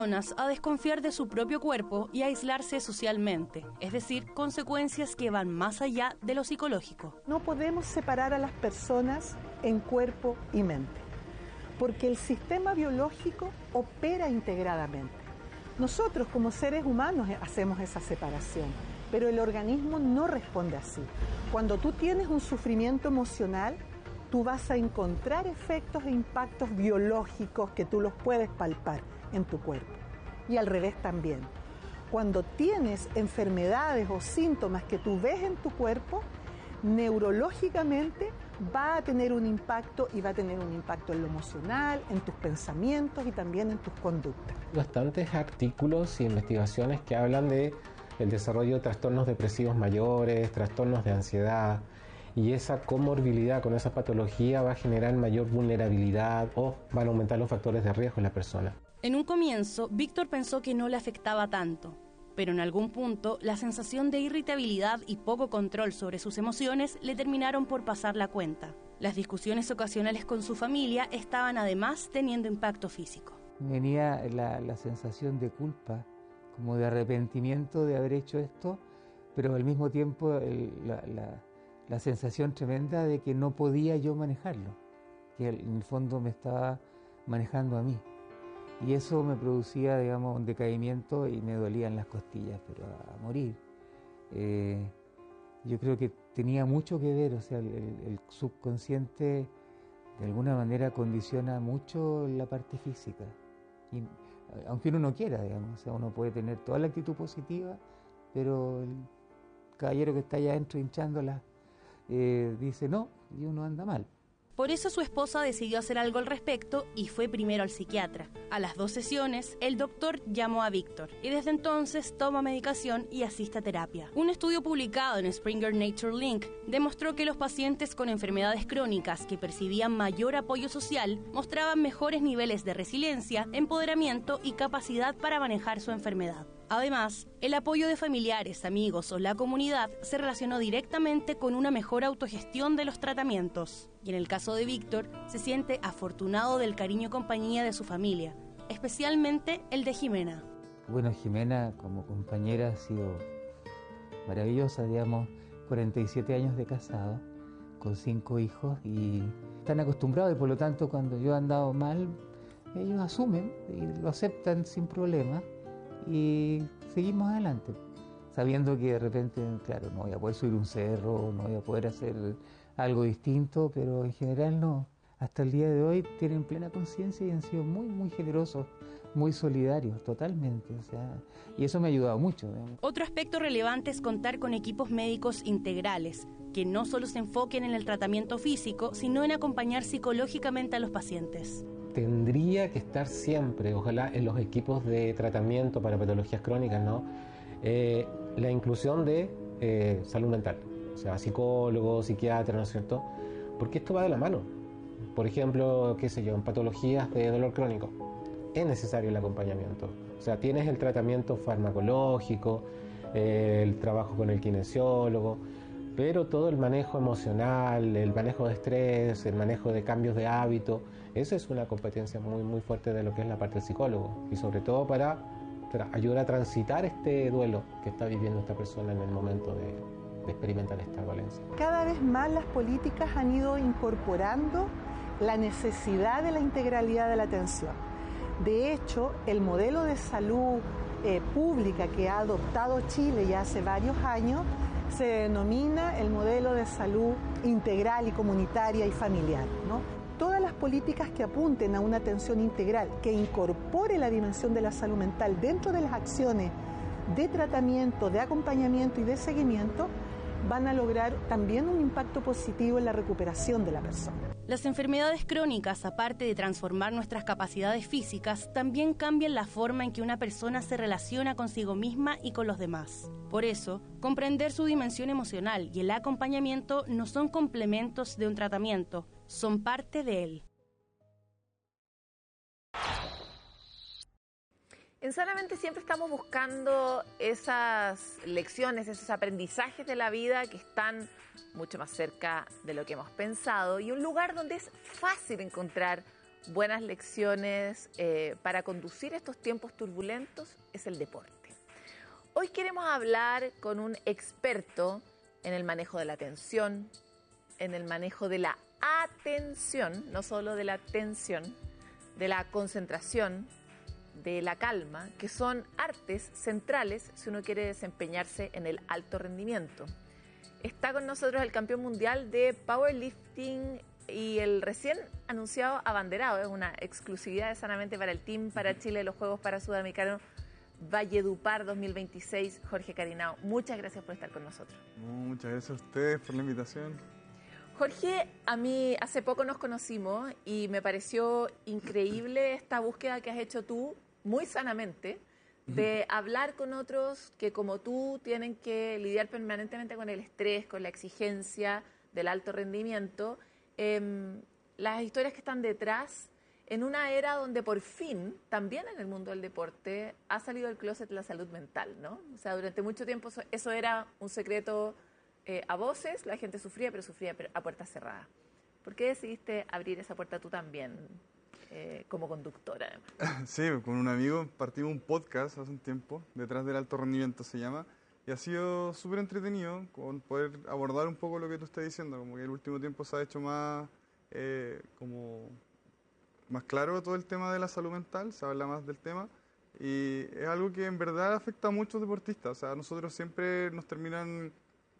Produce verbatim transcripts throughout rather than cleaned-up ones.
a desconfiar de su propio cuerpo y a aislarse socialmente, es decir, consecuencias que van más allá de lo psicológico. No podemos separar a las personas en cuerpo y mente, porque el sistema biológico opera integradamente. Nosotros como seres humanos hacemos esa separación, pero el organismo no responde así. Cuando tú tienes un sufrimiento emocional, tú vas a encontrar efectos e impactos biológicos que tú los puedes palpar en tu cuerpo. Y al revés también. Cuando tienes enfermedades o síntomas que tú ves en tu cuerpo, neurológicamente va a tener un impacto y va a tener un impacto en lo emocional, en tus pensamientos y también en tus conductas. Bastantes artículos e investigaciones que hablan de el desarrollo de trastornos depresivos mayores, trastornos de ansiedad, y esa comorbilidad con esa patología va a generar mayor vulnerabilidad o van a aumentar los factores de riesgo en la persona. En un comienzo, Víctor pensó que no le afectaba tanto, pero en algún punto la sensación de irritabilidad y poco control sobre sus emociones le terminaron por pasar la cuenta. Las discusiones ocasionales con su familia estaban además teniendo impacto físico. Venía la, la sensación de culpa, como de arrepentimiento de haber hecho esto, pero al mismo tiempo el, la, la, la sensación tremenda de que no podía yo manejarlo, que en el fondo me estaba manejando a mí. Y eso me producía, digamos, un decaimiento y me dolían las costillas, pero a, a morir. Eh, yo creo que tenía mucho que ver, o sea, el, el subconsciente de alguna manera condiciona mucho la parte física. Y, aunque uno no quiera, digamos, o sea, uno puede tener toda la actitud positiva, pero el caballero que está allá adentro hinchándola eh, dice no, y uno anda mal. Por eso su esposa decidió hacer algo al respecto y fue primero al psiquiatra. A las dos sesiones, el doctor llamó a Víctor y desde entonces toma medicación y asiste a terapia. Un estudio publicado en Springer Nature Link demostró que los pacientes con enfermedades crónicas que percibían mayor apoyo social mostraban mejores niveles de resiliencia, empoderamiento y capacidad para manejar su enfermedad. Además, el apoyo de familiares, amigos o la comunidad se relacionó directamente con una mejor autogestión de los tratamientos. Y en el caso de Víctor, se siente afortunado del cariño y compañía de su familia, especialmente el de Jimena. Bueno, Jimena como compañera ha sido maravillosa, digamos, cuarenta y siete años de casado, con cinco hijos y están acostumbrados y por lo tanto cuando yo he andado mal, ellos asumen y lo aceptan sin problema. Y seguimos adelante, sabiendo que de repente, claro, no voy a poder subir un cerro, no voy a poder hacer algo distinto, pero en general no. Hasta el día de hoy tienen plena conciencia y han sido muy, muy generosos, muy solidarios, totalmente. O sea, y eso me ha ayudado mucho. ¿eh? Otro aspecto relevante es contar con equipos médicos integrales, que no solo se enfoquen en el tratamiento físico, sino en acompañar psicológicamente a los pacientes. Tendría que estar siempre, ojalá, en los equipos de tratamiento para patologías crónicas, ¿no? Eh, la inclusión de eh, salud mental, o sea, psicólogos, psiquiatras, ¿no es cierto? Porque esto va de la mano. Por ejemplo, qué sé yo, en patologías de dolor crónico, es necesario el acompañamiento. O sea, tienes el tratamiento farmacológico, eh, el trabajo con el kinesiólogo, pero todo el manejo emocional, el manejo de estrés, el manejo de cambios de hábito, eso es una competencia muy, muy fuerte de lo que es la parte del psicólogo y sobre todo para ayudar a transitar este duelo que está viviendo esta persona en el momento de, de experimentar esta dolencia. Cada vez más las políticas han ido incorporando la necesidad de la integralidad de la atención. De hecho, el modelo de salud eh, pública que ha adoptado Chile ya hace varios años se denomina el modelo de salud integral y comunitaria y familiar, ¿no? Todas las políticas que apunten a una atención integral, que incorpore la dimensión de la salud mental dentro de las acciones de tratamiento, de acompañamiento y de seguimiento, van a lograr también un impacto positivo en la recuperación de la persona. Las enfermedades crónicas, aparte de transformar nuestras capacidades físicas, también cambian la forma en que una persona se relaciona consigo misma y con los demás. Por eso, comprender su dimensión emocional y el acompañamiento no son complementos de un tratamiento, son parte de él. En Sanamente siempre estamos buscando esas lecciones, esos aprendizajes de la vida que están mucho más cerca de lo que hemos pensado y un lugar donde es fácil encontrar buenas lecciones eh, para conducir estos tiempos turbulentos es el deporte. Hoy queremos hablar con un experto en el manejo de la tensión, en el manejo de la atención, no solo de la tensión, de la concentración, de la calma, que son artes centrales si uno quiere desempeñarse en el alto rendimiento. Está con nosotros el campeón mundial de powerlifting y el recién anunciado abanderado, es una exclusividad de Sanamente para el Team, para Chile, de los Juegos para Sudamericanos Valledupar dos mil veintiséis, Jorge Carinao. Muchas gracias por estar con nosotros. No, muchas gracias a ustedes por la invitación. Jorge, a mí hace poco nos conocimos y me pareció increíble esta búsqueda que has hecho tú, muy sanamente, de hablar con otros que como tú tienen que lidiar permanentemente con el estrés, con la exigencia del alto rendimiento, eh, las historias que están detrás, en una era donde por fin, también en el mundo del deporte, ha salido del closet la salud mental, ¿no? O sea, durante mucho tiempo eso, eso era un secreto eh, a voces, la gente sufría, pero sufría a puertas cerradas. ¿Por qué decidiste abrir esa puerta tú también? Eh, como conductora, además. Sí, con un amigo partimos un podcast hace un tiempo, Detrás del Alto Rendimiento se llama, y ha sido súper entretenido con poder abordar un poco lo que tú estás diciendo, como que el último tiempo se ha hecho más, eh, como, más claro todo el tema de la salud mental, se habla más del tema, y es algo que en verdad afecta a muchos deportistas, o sea, nosotros siempre nos terminan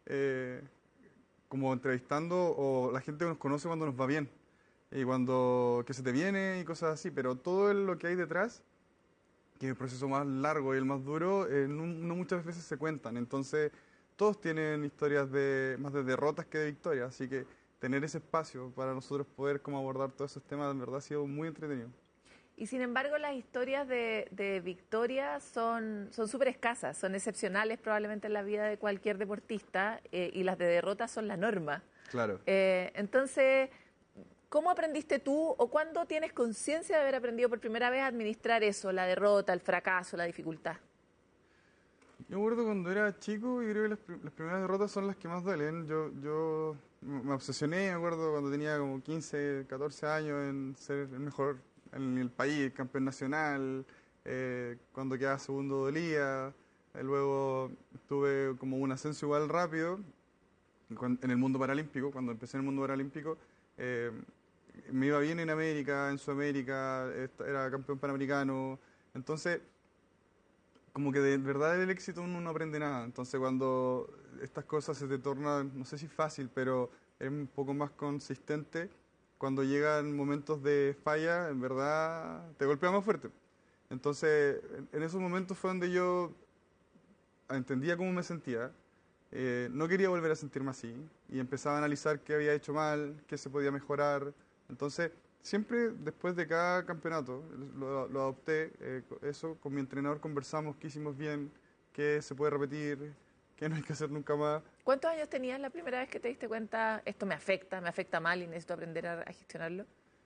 eh, como entrevistando, o la gente nos conoce cuando nos va bien, y cuando que se te viene y cosas así, pero todo lo que hay detrás, que es el proceso más largo y el más duro, eh, no, no muchas veces se cuentan. Entonces, todos tienen historias de más de derrotas que de victorias, así que tener ese espacio para nosotros poder como abordar todos esos temas, en verdad ha sido muy entretenido. Y sin embargo, las historias de, de victoria son son súper escasas, son excepcionales probablemente en la vida de cualquier deportista, eh, y las de derrotas son la norma. Claro. Eh, entonces, ¿cómo aprendiste tú o cuándo tienes conciencia de haber aprendido por primera vez a administrar eso, la derrota, el fracaso, la dificultad? Yo me acuerdo cuando era chico y creo que las, las primeras derrotas son las que más duelen. Yo, yo me obsesioné, me acuerdo cuando tenía como quince, catorce años en ser el mejor en el país, el campeón nacional, eh, cuando quedaba segundo dolía, eh, luego tuve como un ascenso igual rápido en el mundo paralímpico, cuando empecé en el mundo paralímpico. Eh, me iba bien en América, en Sudamérica, era campeón panamericano, entonces como que de verdad del éxito uno no aprende nada, entonces cuando estas cosas se te tornan, no sé si fácil, pero es un poco más consistente, cuando llegan momentos de falla, en verdad te golpea más fuerte. Entonces en esos momentos fue donde yo entendía cómo me sentía, eh, no quería volver a sentirme así y empezaba a analizar qué había hecho mal, qué se podía mejorar. Entonces, siempre después de cada campeonato, lo, lo adopté, eh, eso, con mi entrenador conversamos qué hicimos bien, qué se puede repetir, qué no hay que hacer nunca más. ¿Cuántos años tenías la primera vez que te diste cuenta, esto me afecta, me afecta mal y necesito aprender a, a gestionarlo?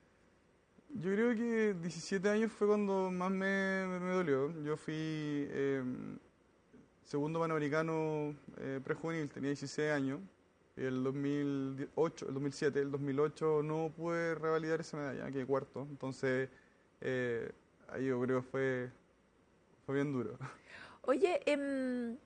Yo creo que diecisiete años fue cuando más me, me, me dolió. Yo fui eh, segundo panamericano eh, prejuvenil, tenía dieciséis años. El dos mil ocho, el dos mil siete, el dos mil ocho no pude revalidar esa medalla, quedé cuarto. Entonces, eh, ahí yo creo que fue, fue bien duro. Oye, eh,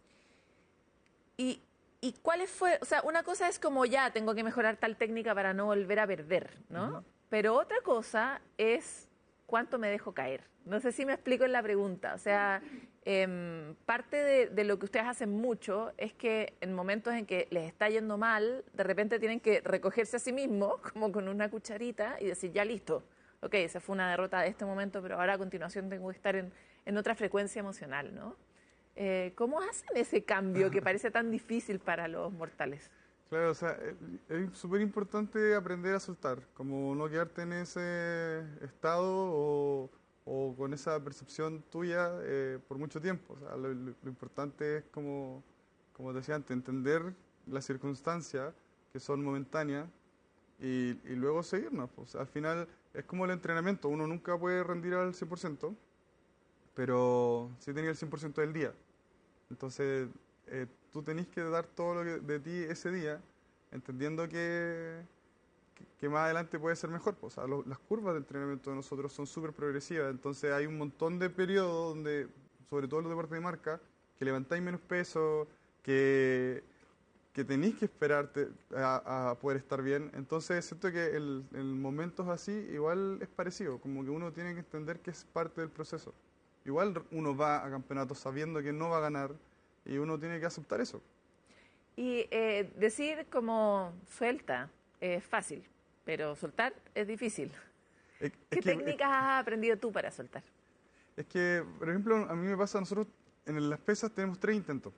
y, ¿y cuáles fue? O sea, una cosa es como ya, tengo que mejorar tal técnica para no volver a perder, ¿no? Uh-huh. Pero otra cosa es cuánto me dejo caer. No sé si me explico en la pregunta. O sea, eh, parte de, de lo que ustedes hacen mucho es que en momentos en que les está yendo mal, de repente tienen que recogerse a sí mismos, como con una cucharita, y decir, ya listo, ok, esa fue una derrota de este momento, pero ahora a continuación tengo que estar en, en otra frecuencia emocional, ¿no? Eh, ¿Cómo hacen ese cambio que parece tan difícil para los mortales? Claro, o sea, es súper importante aprender a soltar, como no quedarte en ese estado o, o con esa percepción tuya eh, por mucho tiempo. O sea, lo, lo, lo importante es, como, como te decía antes, entender las circunstancias que son momentáneas y, y luego seguirnos. O sea, al final es como el entrenamiento, uno nunca puede rendir al cien por ciento, pero sí tenía el cien por ciento del día. Entonces, eh, tú tenés que dar todo lo que de ti ese día, entendiendo que, que más adelante puede ser mejor. O sea, lo, las curvas de entrenamiento de nosotros son súper progresivas, entonces hay un montón de periodos donde, sobre todo los deportes de marca, que levantáis menos peso, que, que tenéis que esperarte a, a poder estar bien. Entonces siento que el, en momentos así igual es parecido, como que uno tiene que entender que es parte del proceso. Igual uno va a campeonatos sabiendo que no va a ganar y uno tiene que aceptar eso. Y eh, decir como suelta es fácil, pero soltar es difícil. Es, ¿Qué es que, técnicas es, has aprendido tú para soltar? Es que, por ejemplo, a mí me pasa, nosotros en las pesas tenemos tres intentos.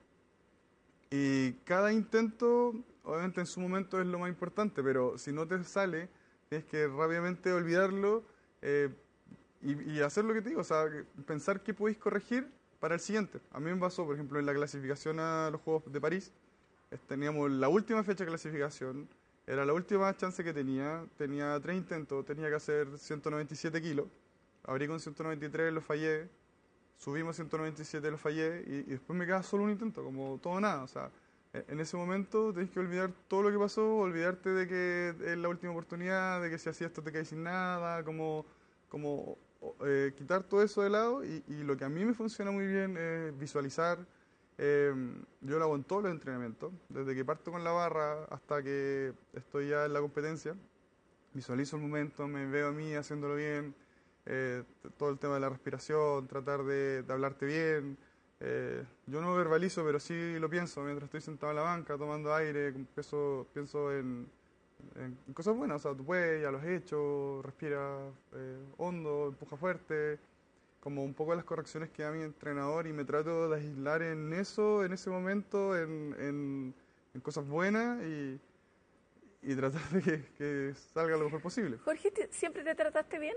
Y cada intento, obviamente en su momento es lo más importante, pero si no te sale, tienes que rápidamente olvidarlo eh, y, y hacer lo que te digo, o sea, pensar qué podéis corregir para el siguiente. A mí me pasó, por ejemplo, en la clasificación a los Juegos de París, teníamos la última fecha de clasificación, era la última chance que tenía, tenía tres intentos, tenía que hacer ciento noventa y siete kilos, abrí con ciento noventa y tres, lo fallé, subimos ciento noventa y siete, lo fallé, y, y después me queda solo un intento, como todo o nada, o sea, en ese momento tenés que olvidar todo lo que pasó, olvidarte de que es la última oportunidad, de que si hacías esto te caes sin nada, como, como eh, quitar todo eso de lado, y, y lo que a mí me funciona muy bien es visualizar. Eh, yo lo hago en todos los entrenamientos, desde que parto con la barra hasta que estoy ya en la competencia. Visualizo el momento, me veo a mí haciéndolo bien, eh, todo el tema de la respiración, tratar de, de hablarte bien. Eh, yo no verbalizo, pero sí lo pienso mientras estoy sentado en la banca, tomando aire, pienso, pienso en, en cosas buenas. O sea, tú puedes, ya lo has hecho, respira eh, hondo, empuja fuerte. Como un poco las correcciones que da mi entrenador y me trato de aislar en eso, en ese momento, en, en, en cosas buenas y, y tratar de que, que salga lo mejor posible. Jorge, ¿siempre te trataste bien?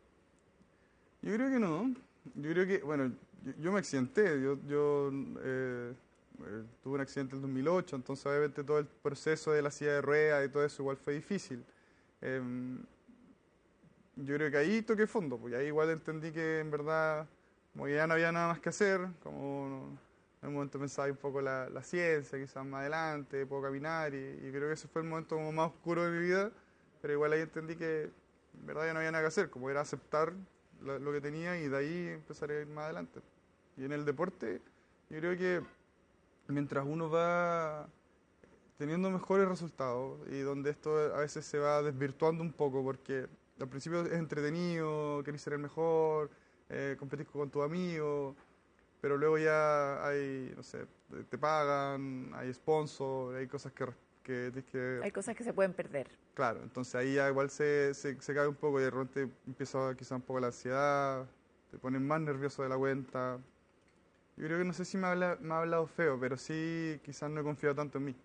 Yo creo que no. Yo creo que, bueno, yo, yo me accidenté. Yo, yo eh, eh, tuve un accidente en el dos mil ocho, entonces obviamente todo el proceso de la silla de ruedas y todo eso igual fue difícil. Eh, Yo creo que ahí toqué fondo, porque ahí igual entendí que en verdad como que ya no había nada más que hacer, como en un momento pensaba un poco la, la ciencia, quizás más adelante, puedo caminar, y, y creo que ese fue el momento como más oscuro de mi vida, pero igual ahí entendí que en verdad ya no había nada que hacer, como era aceptar lo, lo que tenía y de ahí empezar a ir más adelante. Y en el deporte, yo creo que mientras uno va teniendo mejores resultados, y donde esto a veces se va desvirtuando un poco, porque al principio es entretenido, querés ser el mejor, eh, competís con tus amigos, pero luego ya hay, no sé, te pagan, hay sponsor, hay cosas que, que tienes que... Hay cosas que se pueden perder. Claro, entonces ahí ya igual se, se, se cae un poco y de repente empieza quizá un poco la ansiedad, te pones más nervioso de la cuenta. Yo creo que no sé si me ha, habla, me ha hablado feo, pero sí quizás no he confiado tanto en mí.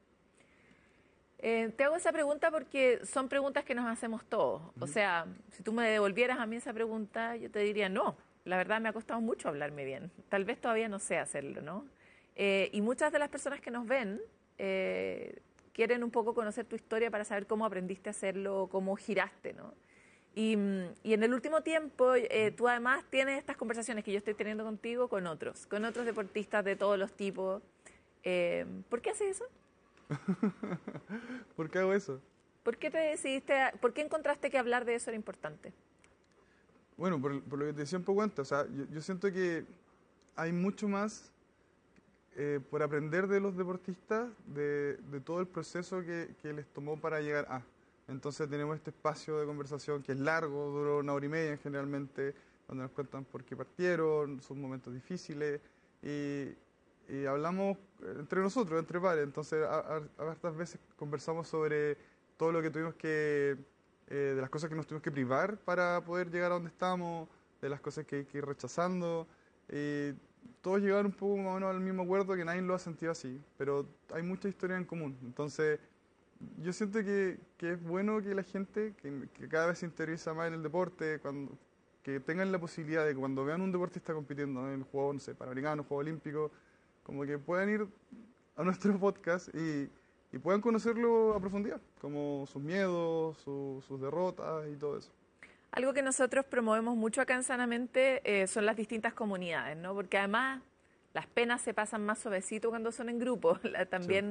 Eh, te hago esa pregunta porque son preguntas que nos hacemos todos. O sea, si tú me devolvieras a mí esa pregunta, yo te diría no. La verdad me ha costado mucho hablarme bien. Tal vez todavía no sé hacerlo, ¿no? Eh, y muchas de las personas que nos ven eh, quieren un poco conocer tu historia para saber cómo aprendiste a hacerlo, cómo giraste, ¿no? Y, y en el último tiempo, eh, tú además tienes estas conversaciones que yo estoy teniendo contigo con otros, con otros deportistas de todos los tipos. Eh, ¿Por qué haces eso? ¿Por qué hago eso? ¿Por qué te decidiste, a, por qué encontraste que hablar de eso era importante? Bueno, por, por lo que te decía un poco antes, o sea, yo, yo siento que hay mucho más eh, por aprender de los deportistas, de, de todo el proceso que, que les tomó para llegar a. Entonces tenemos este espacio de conversación que es largo, duró una hora y media generalmente, donde nos cuentan por qué partieron, sus momentos difíciles, y, y hablamos entre nosotros, entre pares. Entonces a, a, a hartas veces conversamos sobre todo lo que tuvimos que, eh, de las cosas que nos tuvimos que privar para poder llegar a donde estamos, de las cosas que hay que ir rechazando, y todos llegaron un poco más o menos al mismo acuerdo, que nadie lo ha sentido así, pero hay mucha historia en común. Entonces yo siento que, que es bueno que la gente, que, que cada vez se interioriza más en el deporte, cuando, que tengan la posibilidad de que cuando vean un deportista compitiendo, ¿no?, en el juego, no sé, panamericano, juego olímpico, como que puedan ir a nuestro podcast y, y puedan conocerlo a profundidad, como sus miedos, su, sus derrotas y todo eso. Algo que nosotros promovemos mucho acá en Sanamente eh, son las distintas comunidades, ¿no? Porque además las penas se pasan más suavecito cuando son en grupo. La, también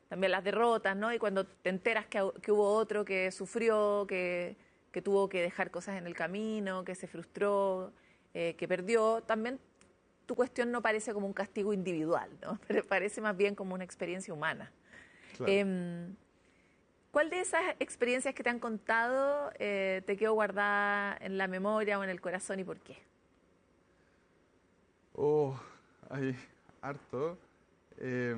también las derrotas, ¿no? Y cuando te enteras que, que hubo otro que sufrió, que, que tuvo que dejar cosas en el camino, que se frustró, eh, que perdió, también tu cuestión no parece como un castigo individual, ¿no? Pero parece más bien como una experiencia humana. Claro. Eh, ¿Cuál de esas experiencias que te han contado eh, te quedó guardada en la memoria o en el corazón y por qué? Oh, hay harto. Eh,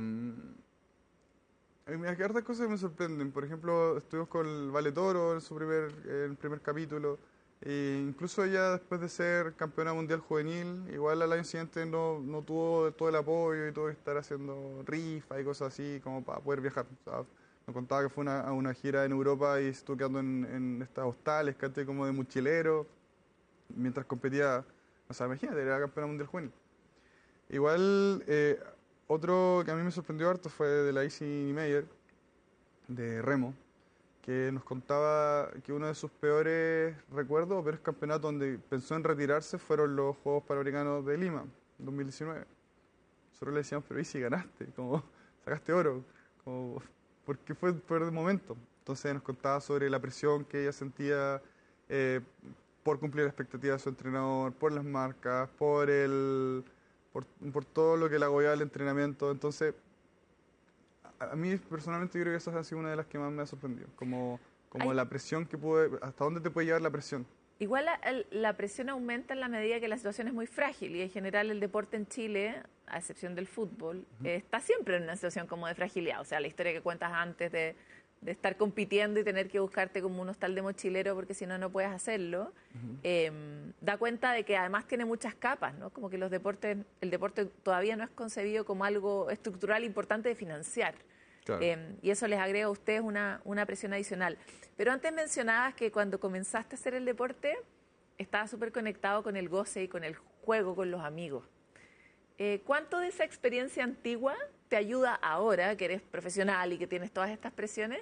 hay hartas cosas que me sorprenden. Por ejemplo, estuvimos con el Vale Toro en su primer, en el primer capítulo. E incluso ella, después de ser campeona mundial juvenil, igual al año siguiente no, no tuvo todo el apoyo y tuvo que estar haciendo rifa y cosas así como para poder viajar. O sea, me contaba que fue una, a una gira en Europa y estuvo quedando en, en estas hostales, ¿cachai? Como de mochilero, mientras competía. O sea, imagínate, era campeona mundial juvenil. Igual, eh, otro que a mí me sorprendió harto fue de la Isi Meyer, de remo, que nos contaba que uno de sus peores recuerdos, o peores campeonatos donde pensó en retirarse, fueron los Juegos Panamericanos de Lima, dos mil diecinueve. Nosotros le decíamos, pero Isi, ganaste, como sacaste oro, como, ¿por qué fue el peor momento? Entonces nos contaba sobre la presión que ella sentía eh, por cumplir la expectativa de su entrenador, por las marcas, por el... Por, por todo lo que le agobiaba el entrenamiento. Entonces, a, a mí personalmente yo creo que esa ha sido una de las que más me ha sorprendido, como, como la presión que puede, hasta dónde te puede llevar la presión. Igual la, la presión aumenta en la medida que la situación es muy frágil y en general el deporte en Chile, a excepción del fútbol, uh-huh. eh, está siempre en una situación como de fragilidad. O sea, la historia que cuentas antes de, de estar compitiendo y tener que buscarte como un hostal de mochilero porque si no, no puedes hacerlo, uh-huh. eh, da cuenta de que además tiene muchas capas, ¿no? Como que los deportes, el deporte todavía no es concebido como algo estructural importante de financiar. Claro. Eh, y eso les agrega a ustedes una, una presión adicional. Pero antes mencionabas que cuando comenzaste a hacer el deporte, estabas súper conectado con el goce y con el juego con los amigos. Eh, ¿Cuánto de esa experiencia antigua te ayuda ahora, que eres profesional y que tienes todas estas presiones,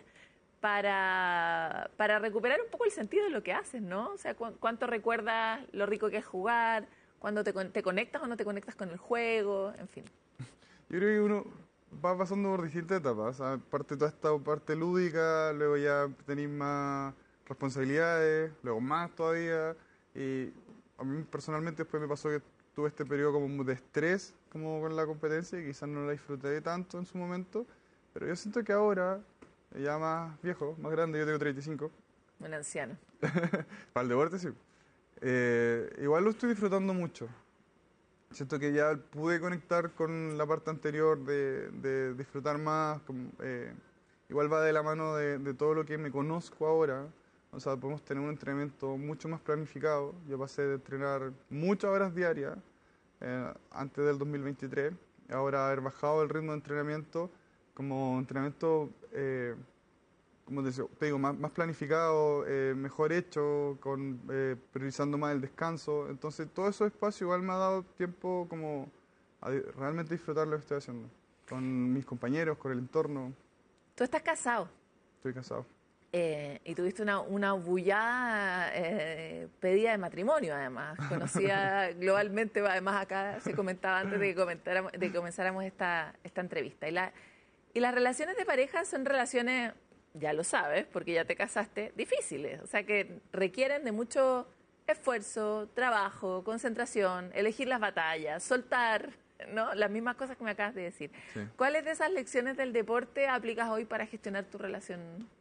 para, para recuperar un poco el sentido de lo que haces, ¿no? O sea, ¿cu ¿cuánto recuerdas lo rico que es jugar? ¿Cuándo te, te conectas o no te conectas con el juego? En fin. Yo creo que uno va pasando por distintas etapas. ¿Sabes? Parte de toda esta parte lúdica, luego ya tenéis más responsabilidades, luego más todavía. Y a mí personalmente después me pasó que tuve este periodo como de estrés como con la competencia y quizás no la disfruté tanto en su momento. Pero yo siento que ahora, ya más viejo, más grande, yo tengo treinta y cinco. Un anciano. Para el deporte sí. Eh, igual lo estoy disfrutando mucho. Siento que ya pude conectar con la parte anterior de, de disfrutar más. Como, eh, igual va de la mano de, de todo lo que me conozco ahora. O sea, podemos tener un entrenamiento mucho más planificado. Yo pasé de entrenar muchas horas diarias eh, antes del dos mil veintitrés. Ahora haber bajado el ritmo de entrenamiento como entrenamiento, eh, como te, te digo, más, más planificado, eh, mejor hecho, con, eh, priorizando más el descanso. Entonces, todo esos espacios igual me ha dado tiempo como a realmente disfrutar lo que estoy haciendo. Con mis compañeros, con el entorno. ¿Tú estás casado? Estoy casado. Eh, y tuviste una, una bullada eh, pedida de matrimonio, además, conocida globalmente, además acá se comentaba antes de que, comentáramos, de que comenzáramos esta, esta entrevista. Y, la, y las relaciones de pareja son relaciones, ya lo sabes, porque ya te casaste, difíciles, o sea que requieren de mucho esfuerzo, trabajo, concentración, elegir las batallas, soltar, ¿no? Las mismas cosas que me acabas de decir. Sí. ¿Cuáles de esas lecciones del deporte aplicas hoy para gestionar tu relación?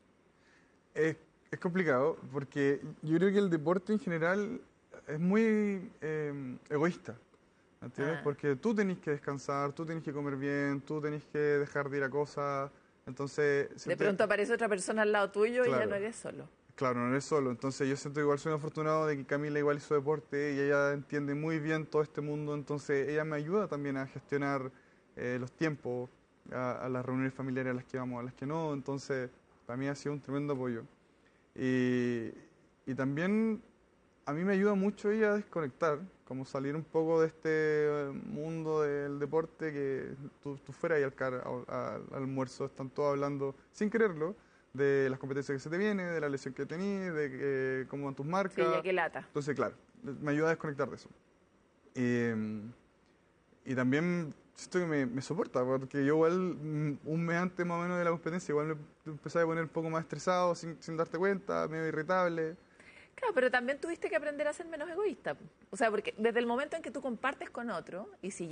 Es, es complicado porque yo creo que el deporte en general es muy eh, egoísta, ¿entiendes? Ah. Porque tú tenés que descansar, tú tenés que comer bien, tú tenés que dejar de ir a cosas, entonces... De pronto aparece otra persona al lado tuyo, claro, y ya no eres solo. Claro, no eres solo, entonces yo siento que igual soy afortunado de que Camila igual hizo deporte y ella entiende muy bien todo este mundo, entonces ella me ayuda también a gestionar eh, los tiempos, a, a las reuniones familiares a las que vamos, a las que no, entonces... Para mí ha sido un tremendo apoyo. Y, y también a mí me ayuda mucho ella a desconectar, como salir un poco de este mundo del deporte que tú, tú fueras y al, al, al almuerzo están todos hablando, sin quererlo, de las competencias que se te vienen, de la lesión que tenés, de eh, cómo van tus marcas. Sí, ya que lata. Entonces, claro, me ayuda a desconectar de eso. Y, y también siento que me, me soporta, porque yo igual mm, un mes antes más o menos de la competencia igual me empecé a poner un poco más estresado sin, sin darte cuenta, medio irritable. Claro, pero también tuviste que aprender a ser menos egoísta. O sea, porque desde el momento en que tú compartes con otro, y si